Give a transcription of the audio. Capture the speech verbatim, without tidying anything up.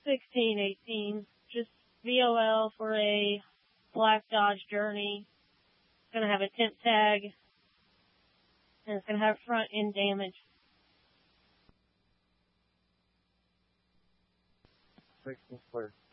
sixteen eighteen, just V O L for a black Dodge Journey. It's going to have a temp tag, and it's going to have front end damage. Sixteen square.